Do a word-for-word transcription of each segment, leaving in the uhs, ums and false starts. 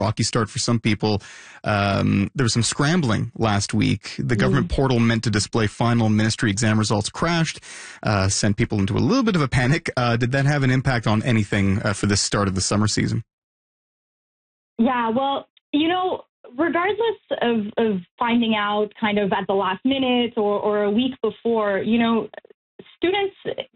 rocky start for some people. Um, there was some scrambling last week. The government mm. portal meant to display final ministry exam results crashed, uh, sent people into a little bit of a panic. Uh, did that have an impact on anything uh, for this start of the summer season? Yeah, well, you know, regardless of, of finding out kind of at the last minute or, or a week before, you know, students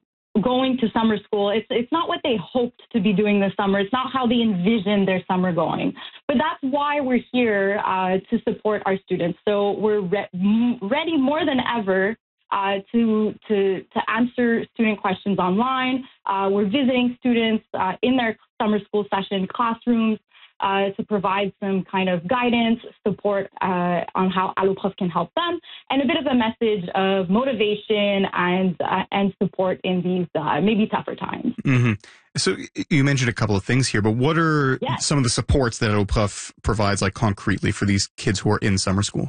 going to summer school, it's it's not what they hoped to be doing this summer. It's not how they envisioned their summer going. But that's why we're here uh, to support our students. So we're re- ready more than ever uh, to to to answer student questions online. Uh, we're visiting students uh, in their summer school session classrooms uh, to provide some kind of guidance, support uh, on how Alloprof can help them, and a bit of a message of motivation and uh, and support in these uh, maybe tougher times. Mm-hmm. So you mentioned a couple of things here, but what are yes. some of the supports that Alloprof provides, like concretely, for these kids who are in summer school?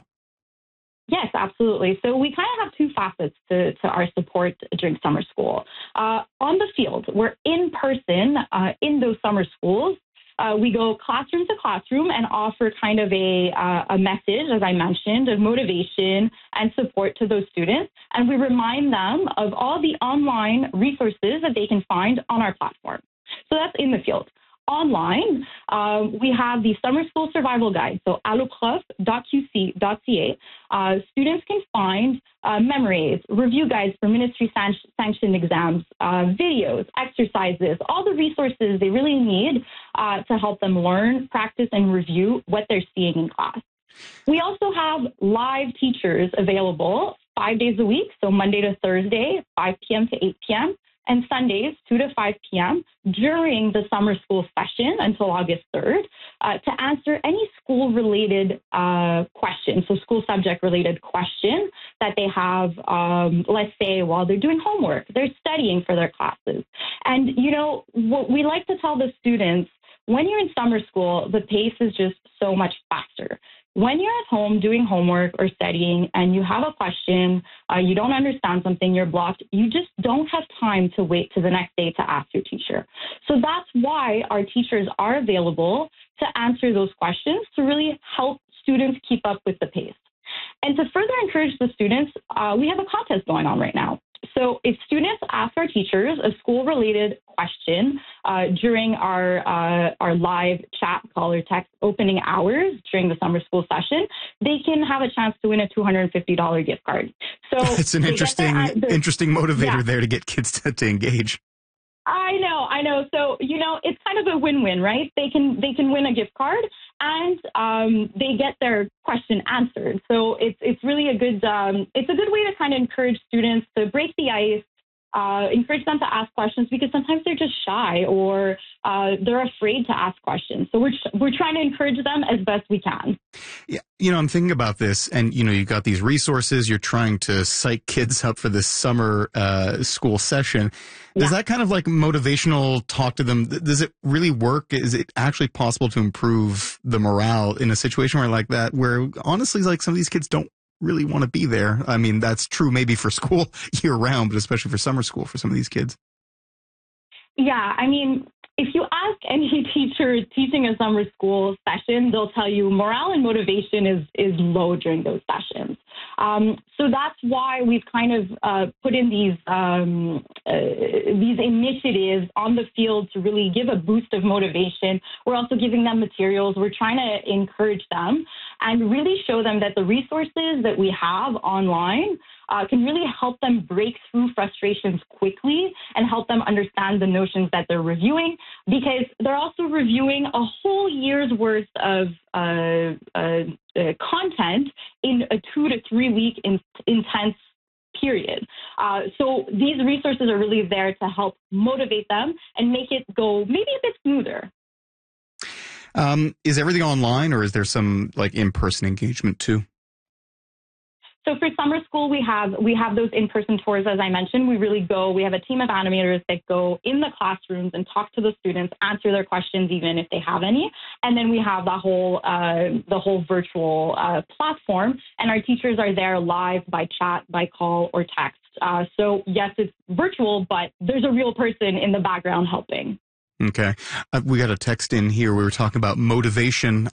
Yes, absolutely. So we kind of have two facets to, to our support during summer school. Uh, on the field, we're in person uh, in those summer schools. Uh, we go classroom to classroom and offer kind of a, uh, a message, as I mentioned, of motivation and support to those students. And we remind them of all the online resources that they can find on our platform. So that's in the field. Online, uh, we have the Summer School Survival Guide, so alloprof dot q c dot c a. Uh, students can find uh, memory aids, review guides for ministry san- sanctioned exams, uh, videos, exercises, all the resources they really need uh, to help them learn, practice, and review what they're seeing in class. We also have live teachers available five days a week, so Monday to Thursday, five p.m. to eight p.m., and Sundays, two to five p.m., during the summer school session until August third, uh, to answer any school-related uh, questions, so school subject-related questions that they have, um, let's say, while they're doing homework, they're studying for their classes. And, you know, what we like to tell the students, when you're in summer school, the pace is just so much faster. When you're at home doing homework or studying and you have a question, uh, you don't understand something, you're blocked, you just don't have time to wait to the next day to ask your teacher. So that's why our teachers are available to answer those questions, to really help students keep up with the pace. And to further encourage the students, uh, we have a contest going on right now. So if students ask our teachers a school-related question uh, during our uh, our live chat, call, or text opening hours during the summer school session, they can have a chance to win a two hundred fifty dollars gift card. So it's an interesting, their, the, interesting motivator yeah. there to get kids to, to engage. I know, I know. So, you know, it's kind of a win-win, right? They can they can win a gift card and um, they get their question answered. So it's it's really a good um, it's a good way to kind of encourage students to break the ice, uh, encourage them to ask questions, because sometimes they're just shy or uh, they're afraid to ask questions. So we're we're trying to encourage them as best we can. Yeah, you know, I'm thinking about this, and you know, you've got these resources. You're trying to psych kids up for this summer uh, school session. Does yeah. that kind of like motivational talk to them? Does it really work? Is it actually possible to improve the morale in a situation where like that, where honestly, like some of these kids don't really want to be there? I mean, that's true maybe for school year round, but especially for summer school for some of these kids. Yeah, I mean, if you ask any teacher teaching a summer school session, they'll tell you morale and motivation is is low during those sessions. Um, so that's why we've kind of uh, put in these um, uh, these initiatives on the field to really give a boost of motivation. We're also giving them materials. We're trying to encourage them and really show them that the resources that we have online Uh, can really help them break through frustrations quickly and help them understand the notions that they're reviewing, because they're also reviewing a whole year's worth of uh, uh, uh, content in a two to three week in- intense period. Uh, so these resources are really there to help motivate them and make it go maybe a bit smoother. Um, is everything online, or is there some like in-person engagement too? So for summer school, we have we have those in-person tours, as I mentioned. We really go, we have a team of animators that go in the classrooms and talk to the students, answer their questions even if they have any. And then we have the whole uh, the whole virtual uh, platform, and our teachers are there live by chat, by call, or text. Uh, so yes, it's virtual, but there's a real person in the background helping. Okay. Uh, we got a text in here. We were talking about motivation.